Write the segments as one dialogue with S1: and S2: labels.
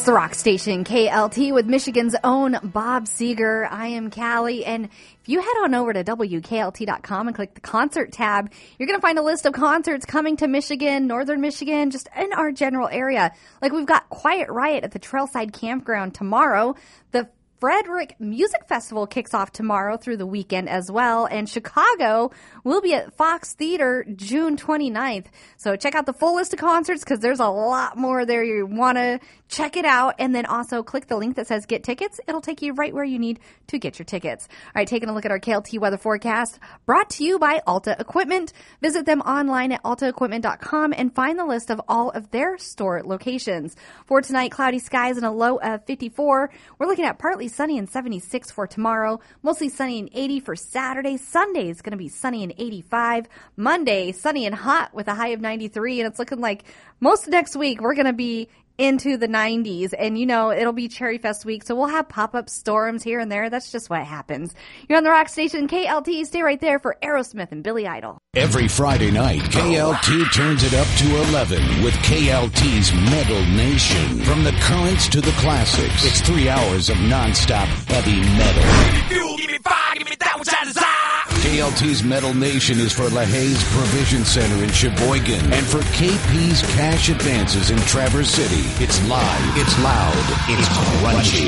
S1: It's the Rock Station, KLT, with Michigan's own Bob Seger. I am Callie, and if you head on over to WKLT.com and click the concert tab, you're going to find a list of concerts coming to Michigan, northern Michigan, just in our general area. Like, we've got Quiet Riot at the Trailside Campground tomorrow. The Frederick Music Festival kicks off tomorrow through the weekend as well. And Chicago will be at Fox Theater June 29th. So check out the full list of concerts because there's a lot more there. You want to check it out. And then also click the link that says Get Tickets. It'll take you right where you need to get your tickets. All right, taking a look at our KLT weather forecast brought to you by Alta Equipment. Visit them online at altaequipment.com and find the list of all of their store locations. For tonight, cloudy skies and a low of 54. We're looking at partly sunny and 76 for tomorrow. Mostly sunny and 80 for Saturday. Sunday is going to be sunny and 85. Monday, sunny and hot with a high of 93. And it's looking like most of next week we're going to be into the 90s. And, you know, it'll be Cherry Fest week, so we'll have pop-up storms here and there. That's just what happens. You're on the Rock Station, KLT. Stay right there for Aerosmith and Billy Idol.
S2: Every Friday night, KLT turns it up to 11 with KLT's Metal Nation. From the currents to the classics, it's 3 hours of nonstop heavy metal.
S3: Give me fuel, give me fire, give me that which I desire.
S2: KLT's Metal Nation is for LaHaye's Provision Center in Sheboygan and for KP's Cash Advances in Traverse City. It's live, it's loud, it's crunchy.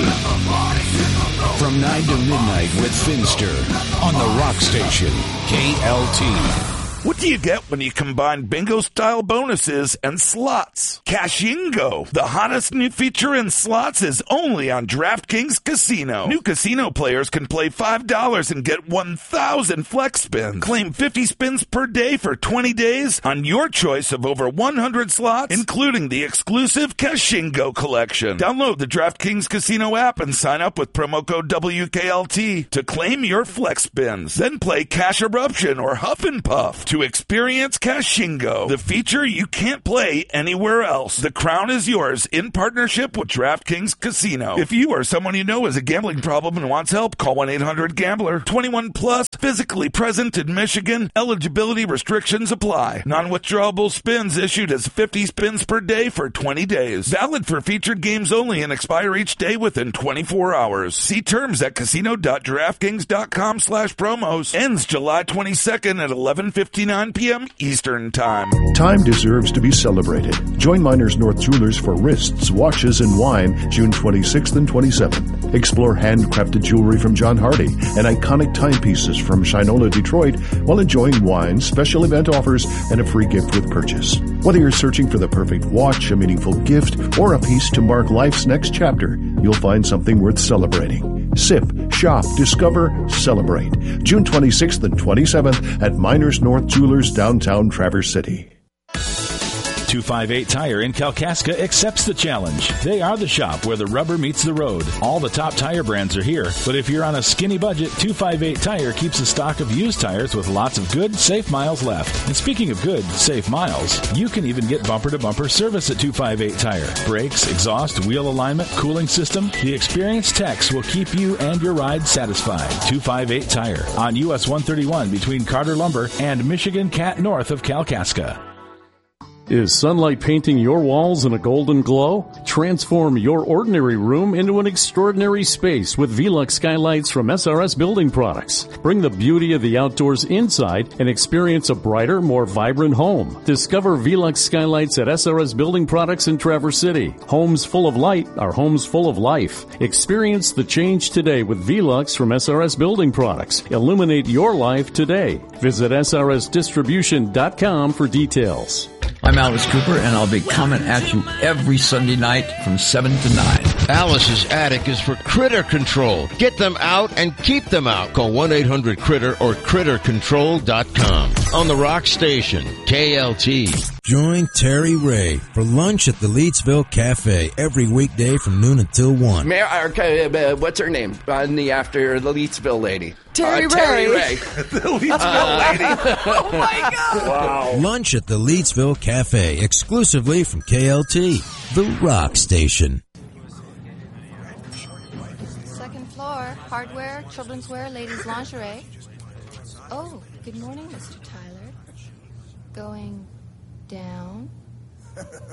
S2: From 9 to midnight with Finster on the Rock Station, KLT.
S4: What do you get when you combine bingo-style bonuses and slots? Cashingo, the hottest new feature in slots, is only on DraftKings Casino. New casino players can play $5 and get 1,000 flex spins. Claim 50 spins per day for 20 days on your choice of over 100 slots, including the exclusive Cashingo collection. Download the DraftKings Casino app and sign up with promo code WKLT to claim your flex spins. Then play Cash Eruption or Huff and Puff to experience Cashingo, the feature you can't play anywhere else. The crown is yours in partnership with DraftKings Casino. If you or someone you know has a gambling problem and wants help, call 1-800-GAMBLER. 21 plus, physically present in Michigan. Eligibility restrictions apply. Non-withdrawable spins issued as 50 spins per day for 20 days. Valid for featured games only and expire each day within 24 hours. See terms at casino.draftkings.com/promos. Ends July 22nd at 11:59 p.m. Eastern Time.
S5: Time deserves to be celebrated. Join Miners North Jewelers for wrists, watches, and wine June 26th and 27th. Explore handcrafted jewelry from John Hardy and iconic timepieces from Shinola, Detroit, while enjoying wine, special event offers, and a free gift with purchase. Whether you're searching for the perfect watch, a meaningful gift, or a piece to mark life's next chapter, you'll find something worth celebrating. Sip, shop, discover, celebrate. June 26th and 27th at Miners North Jewelers, downtown Traverse City.
S6: 258 Tire in Kalkaska accepts the challenge. They are the shop where the rubber meets the road. All the top tire brands are here, but if you're on a skinny budget, 258 Tire keeps a stock of used tires with lots of good, safe miles left. And speaking of good, safe miles, you can even get bumper-to-bumper service at 258 Tire. Brakes, exhaust, wheel alignment, cooling system. The experienced techs will keep you and your ride satisfied. 258 Tire on US 131 between Carter Lumber and Michigan Cat north of Kalkaska.
S7: Is sunlight painting your walls in a golden glow? Transform your ordinary room into an extraordinary space with Velux skylights from SRS Building Products. Bring the beauty of the outdoors inside and experience a brighter, more vibrant home. Discover Velux skylights at SRS Building Products in Traverse City. Homes full of light are homes full of life. Experience the change today with Velux from SRS Building Products. Illuminate your life today. Visit srsdistribution.com for details.
S8: I'm Alice Cooper, and I'll be coming at you every Sunday night from 7 to 9.
S9: Alice's Attic is for critter control. Get them out and keep them out. Call 1-800-CRITTER or CritterControl.com. On the Rock Station, KLT.
S10: Join Terry Ray for lunch at the Leedsville Cafe every weekday from noon until 1.
S11: What's her name? After the Leedsville lady.
S3: Terry Ray.
S11: Terry Ray. The Leedsville lady. Oh, my God.
S10: Wow. Lunch at the Leedsville Cafe, exclusively from KLT, the Rock Station.
S12: Second floor, hardware, children's wear, ladies' lingerie. Oh, good morning, Mr. Tyler. Going down.